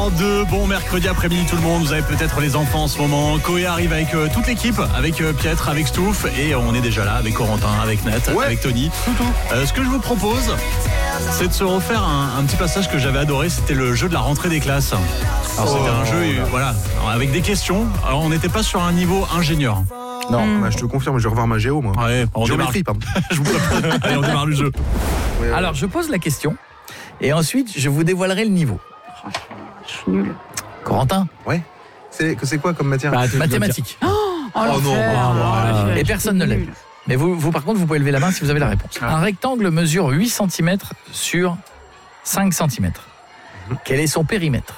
Bon mercredi après-midi tout le monde, vous avez peut-être les enfants en ce moment. Coé arrive avec toute l'équipe, avec Pietre, avec Stouff, et on est déjà là avec Corentin, avec Nat, avec Tony. Ce que je vous propose, c'est de se refaire un petit passage que j'avais adoré, c'était le jeu de la rentrée des classes. Alors c'était un jeu, voilà, avec des questions. Alors on n'était pas sur un niveau ingénieur. Non, je te confirme, je vais revoir ma géo, moi. Ouais, on démarre. Je vous prépare. Allez, on démarre le jeu. Alors je pose la question, et ensuite je vous dévoilerai le niveau. Je suis nulle. Corentin. Ouais. C'est quoi comme matière? Mathématiques. non. Et personne ne l'aime. Mais vous, par contre, vous pouvez lever la main si vous avez la réponse. Un rectangle mesure 8 cm sur 5 cm. Quel est son périmètre?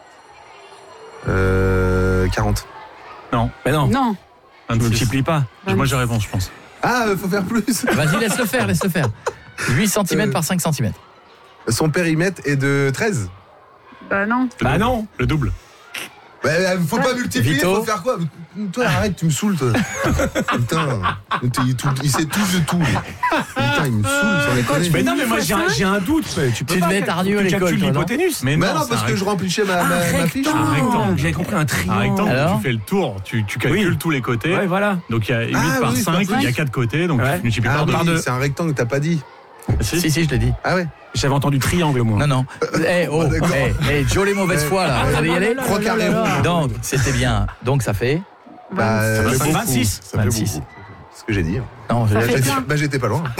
40. Non. Mais non. Non. Ça ne multiplie pas. Moi j'ai réponse, je pense. Ah, faut faire plus. Vas-y, laisse-le faire. 8 cm par 5 cm. Son périmètre est de 13. Bah non. Non. Le double. Faut pas multiplier, Vito. faut faire quoi? Toi, arrête, tu me saoules, toi. Putain, il sait tout de tout. Putain, il me saoule, sans déconner. Mais non, mais moi j'ai un doute. Tu devais être hargneux à l'école, toi, non? l'hypoténuse. Mais non, parce que je remplissais ma fiche. Un rectangle. J'avais compris un triangle. Un rectangle, Alors tu fais le tour, tu calcules tous les côtés. Ouais, voilà. Donc il y a 8 par 5, il y a 4 côtés, donc tu multiplies par 2. C'est un rectangle, t'as pas dit. Si, je l'ai dit. Ah ouais. J'avais entendu triangle, moi. Non. Joe les mauvaises foi, là. Vous allez y aller? 3 carrés ronds. Donc, c'était bien. Donc, ça fait 26. Ça fait 26. beaucoup. C'est ce que j'ai dit. Non, Ça fait plein. J'étais pas loin.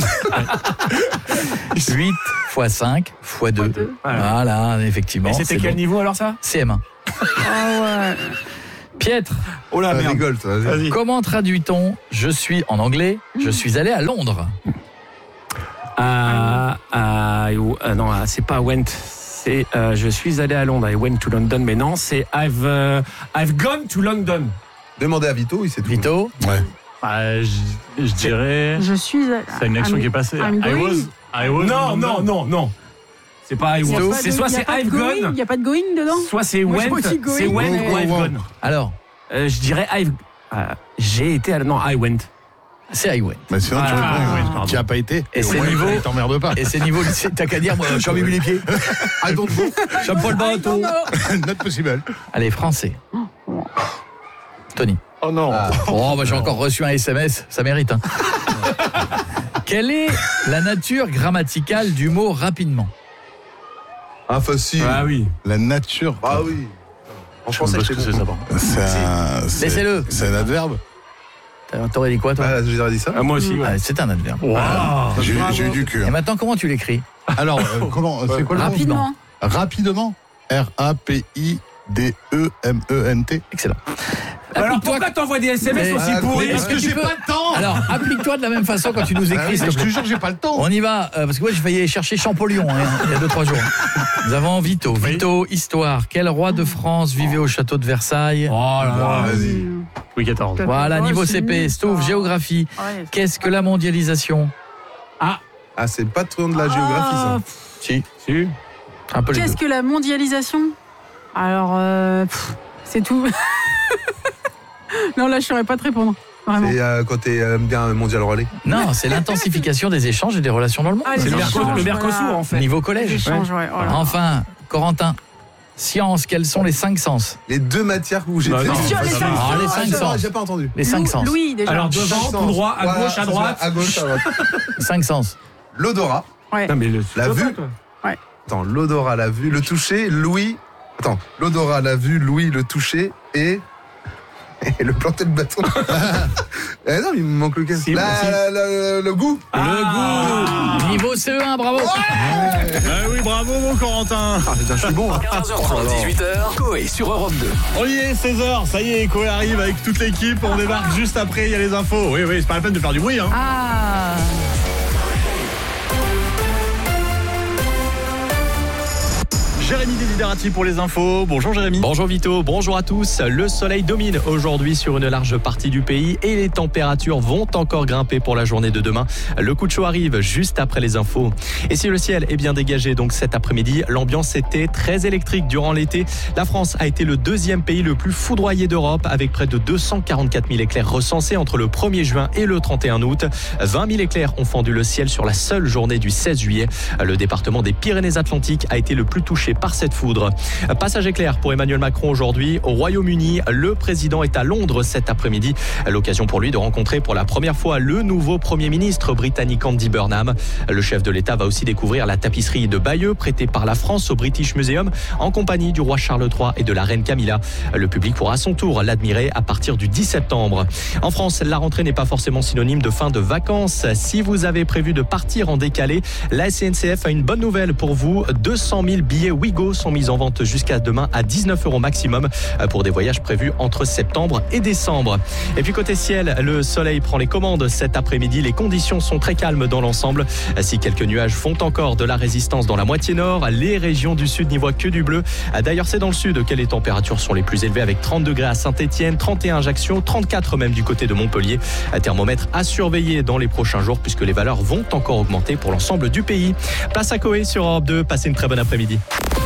8 x 5 x 2. Voilà, effectivement. Et c'était c'est quel bon. niveau alors ça? CM1. Ah ouais. Pietre, Oh la merde. Rigole, toi. Vas-y. comment traduit-on je suis en anglais, je suis allé à Londres? Non, c'est pas went. C'est je suis allé à Londres. I went to London, mais non, c'est I've gone to London. Demandez à Vito, il sait tout. Vito? Je dirais. Je suis. C'est une action qui est passée. I'm going. I was. Non. C'est pas I was. C'est soit c'est I've gone, Il n'y a pas de going dedans? soit c'est Moi, je went. me suis going, C'est went mais- ou I've gone. Alors, Je dirais j'ai été à non, I went. c'est I went. Mais sinon, tu n'as pas été. Et c'est niveau. T'emmerde pas. Et c'est niveau lycée. T'as qu'à dire, moi, je suis mis les pieds. I don't know. Jean-Paul Bateau. Not possible. Allez, français. Tony. Oh non. Oh, j'ai encore reçu un SMS, ça mérite. Hein. Quelle est la nature grammaticale du mot rapidement? Ah, facile. Ah oui. La nature. Ah oui. En français, Je sais pas ce que c'est ça, par contre. Laissez-le. C'est un adverbe. T'aurais dit quoi, toi? Ah, j'ai dit ça. Moi aussi. Ouais. Ah, c'est un adverbe. J'ai eu du cul. Et maintenant, comment tu l'écris? Alors, comment? C'est quoi le mot? Rapidement. Rapidement. R-A-P-I-D-E-M-E-N-T. Excellent. Alors Applique-toi- pourquoi t'envoies des SMS aussi pourris? Parce que tu peux pas le temps. Alors, applique-toi de la même façon quand tu nous écris. s'il te Je te plaît. jure, j'ai pas le temps. On y va, parce que moi j'ai failli aller chercher Champollion il y a 2-3 jours. Nous avons Vito. Vito, histoire. Quel roi de France vivait au château de Versailles? Oh là là. Vas-y. Louis XIV. Voilà, Oh, niveau c'est CP. nul, Stouff, ça. géographie. Ouais. Qu'est-ce que la mondialisation? Ah, c'est pas trop de la géographie, ça. Si, Si. un peu les Qu'est-ce deux. que la mondialisation? Alors, c'est tout. Non, là, je saurais pas te répondre. Vraiment. C'est quand t'es bien mondial relais. Non, c'est l'intensification des échanges et des relations dans le monde. Ah, les C'est le échanges, Mercosur voilà. en fait. Niveau Les collège. échanges, ouais. Oh là. Enfin, Corentin. Science, quels sont les 5 sens? Les deux matières où j'ai Bah, fait. non. Sur les cinq Ah, les sens. 5 sens. J'ai pas entendu. Les 5 sens. Louis, déjà. Alors devant, tout droit, à Voilà, gauche, à droite. À gauche, à droite. 5 sens. L'odorat. Ouais. Non, mais La vue. Ouais. Attends, l'odorat, la vue, le toucher, l'ouïe. Attends, l'odorat, la vue, l'ouïe, le toucher et le planter le bâton. Non, il me manque lequel? Si, Le goût. Le goût. Niveau CE1, bravo. Ah oui, bravo mon Corentin. Ah, putain, je suis bon. 15h30, 18h, Coé sur Europe 2. On y est, 16h, ça y est, Coé arrive avec toute l'équipe, on débarque juste après, il y a les infos. Oui, c'est pas la peine de faire du bruit, hein. Ah. Jérémy Desiderati pour les infos. Bonjour Jérémy. Bonjour Vito, bonjour à tous. Le soleil domine aujourd'hui sur une large partie du pays et les températures vont encore grimper pour la journée de demain. Le coup de chaud arrive juste après les infos. Et si le ciel est bien dégagé donc cet après-midi, l'ambiance était très électrique durant l'été. La France a été le deuxième pays le plus foudroyé d'Europe avec près de 244 000 éclairs recensés entre le 1er juin et le 31 août. 20 000 éclairs ont fendu le ciel sur la seule journée du 16 juillet. Le département des Pyrénées-Atlantiques a été le plus touché par cette foudre. Passage éclair pour Emmanuel Macron aujourd'hui au Royaume-Uni. Le président est à Londres cet après-midi. L'occasion pour lui de rencontrer pour la première fois le nouveau Premier ministre britannique Andy Burnham. Le chef de l'État va aussi découvrir la tapisserie de Bayeux prêtée par la France au British Museum en compagnie du roi Charles III et de la reine Camilla. Le public pourra à son tour l'admirer à partir du 10 septembre. En France, la rentrée n'est pas forcément synonyme de fin de vacances. Si vous avez prévu de partir en décalé, la SNCF a une bonne nouvelle pour vous. 200 000 billets Ouigo sont mis en vente jusqu'à demain à 19 € maximum pour des voyages prévus entre septembre et décembre. Et puis côté ciel, le soleil prend les commandes cet après-midi. Les conditions sont très calmes dans l'ensemble. Si quelques nuages font encore de la résistance dans la moitié nord, les régions du sud n'y voient que du bleu. D'ailleurs, c'est dans le sud que les températures sont les plus élevées avec 30 degrés à Saint-Étienne, 31 à Ajaccio, 34 même du côté de Montpellier. Thermomètre à surveiller dans les prochains jours puisque les valeurs vont encore augmenter pour l'ensemble du pays. Place à Coé sur Europe 2. Passez une très bonne après-midi.